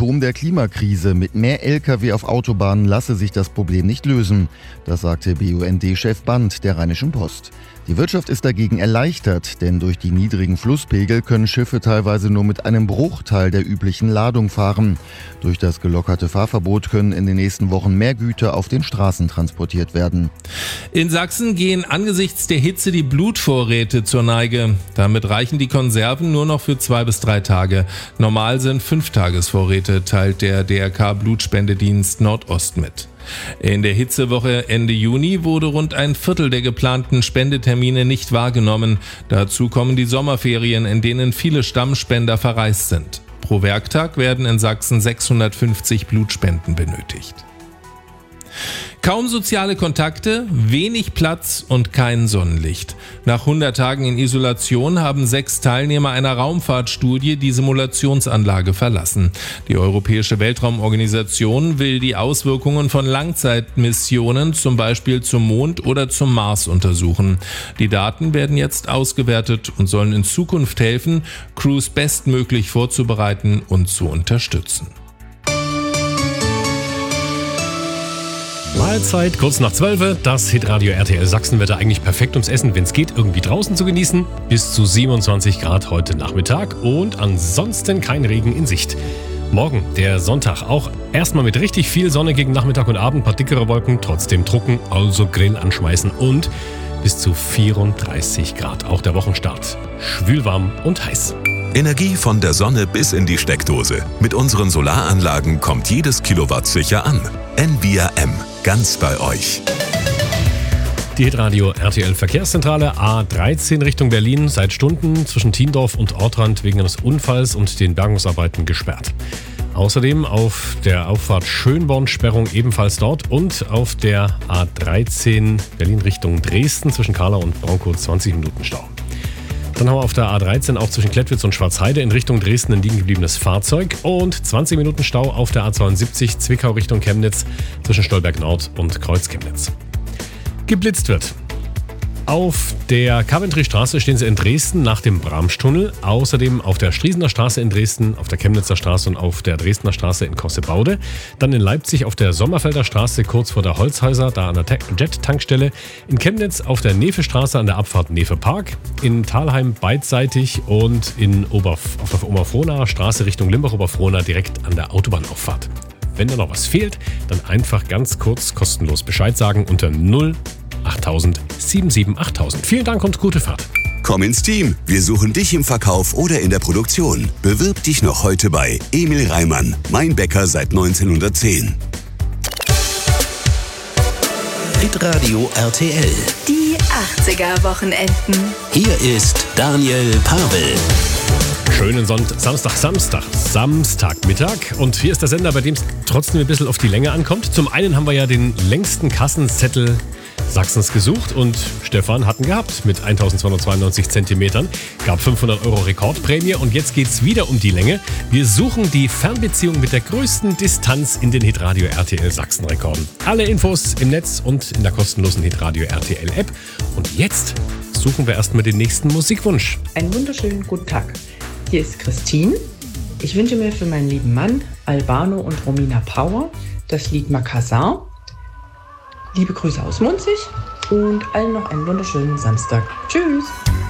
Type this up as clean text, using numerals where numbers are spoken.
Symptom der Klimakrise. Mit mehr Lkw auf Autobahnen lasse sich das Problem nicht lösen. Das sagte BUND-Chef Band der Rheinischen Post. Die Wirtschaft ist dagegen erleichtert, denn durch die niedrigen Flusspegel können Schiffe teilweise nur mit einem Bruchteil der üblichen Ladung fahren. Durch das gelockerte Fahrverbot können in den nächsten Wochen mehr Güter auf den Straßen transportiert werden. In Sachsen gehen angesichts der Hitze die Blutvorräte zur Neige. Damit reichen die Konserven nur noch für 2 bis 3 Tage. Normal sind 5-Tagesvorräte, teilt der DRK Blutspendedienst Nordost mit. In der Hitzewoche Ende Juni wurde rund ein Viertel der geplanten Spendetermine nicht wahrgenommen. Dazu kommen die Sommerferien, in denen viele Stammspender verreist sind. Pro Werktag werden in Sachsen 650 Blutspenden benötigt. Kaum soziale Kontakte, wenig Platz und kein Sonnenlicht. Nach 100 Tagen in Isolation haben 6 Teilnehmer einer Raumfahrtstudie die Simulationsanlage verlassen. Die Europäische Weltraumorganisation will die Auswirkungen von Langzeitmissionen, zum Beispiel zum Mond oder zum Mars, untersuchen. Die Daten werden jetzt ausgewertet und sollen in Zukunft helfen, Crews bestmöglich vorzubereiten und zu unterstützen. Mahlzeit, kurz nach 12. Das Hitradio RTL Sachsenwetter eigentlich perfekt ums Essen, wenn es geht, irgendwie draußen zu genießen. Bis zu 27 Grad heute Nachmittag und ansonsten kein Regen in Sicht. Morgen, der Sonntag, auch erstmal mit richtig viel Sonne gegen Nachmittag und Abend, ein paar dickere Wolken, trotzdem trocken, also Grill anschmeißen und bis zu 34 Grad. Auch der Wochenstart. Schwülwarm und heiß. Energie von der Sonne bis in die Steckdose. Mit unseren Solaranlagen kommt jedes Kilowatt sicher an. Envia M. Ganz bei euch. Die Hitradio RTL Verkehrszentrale A13 Richtung Berlin seit Stunden zwischen Thiendorf und Ortrand wegen eines Unfalls und den Bergungsarbeiten gesperrt. Außerdem auf der Auffahrt Schönborn Sperrung ebenfalls dort und auf der A13 Berlin Richtung Dresden zwischen Kahla und Bronkow 20 Minuten Stau. Dann haben wir auf der A13 auch zwischen Klettwitz und Schwarzheide in Richtung Dresden ein liegen gebliebenes Fahrzeug und 20 Minuten Stau auf der A72 Zwickau Richtung Chemnitz zwischen Stolberg Nord und Kreuz Chemnitz. Geblitzt wird. Auf der Coventry-Straße stehen sie in Dresden nach dem Bramstunnel. Außerdem auf der Striesener Straße in Dresden, auf der Chemnitzer Straße und auf der Dresdner Straße in Kossebaude. Dann in Leipzig auf der Sommerfelder Straße kurz vor der Holzhäuser, da an der Jet-Tankstelle. In Chemnitz auf der Nefe-Straße an der Abfahrt Nefe-Park. In Thalheim beidseitig und auf der Oberfrohnaer Straße Richtung Limbach-Oberfrohna direkt an der Autobahnauffahrt. Wenn da noch was fehlt, dann einfach ganz kurz kostenlos Bescheid sagen unter 08000 77 8000. Vielen Dank und gute Fahrt. Komm ins Team. Wir suchen dich im Verkauf oder in der Produktion. Bewirb dich noch heute bei Emil Reimann, mein Bäcker seit 1910. Hitradio RTL. Die 80er-Wochenenden. Hier ist Daniel Pavel. Schönen Samstagmittag. Und hier ist der Sender, bei dem es trotzdem ein bisschen auf die Länge ankommt. Zum einen haben wir ja den längsten Kassenzettel Sachsens gesucht und Stefan hat ihn gehabt mit 1292 Zentimetern. Gab 500 € Rekordprämie und jetzt geht's wieder um die Länge. Wir suchen die Fernbeziehung mit der größten Distanz in den Hitradio RTL Sachsen-Rekorden. Alle Infos im Netz und in der kostenlosen Hitradio RTL App. Und jetzt suchen wir erstmal den nächsten Musikwunsch. Einen wunderschönen guten Tag. Hier ist Christine. Ich wünsche mir für meinen lieben Mann Albano und Romina Power das Lied Makassar. Liebe Grüße aus Munzig und allen noch einen wunderschönen Samstag. Tschüss!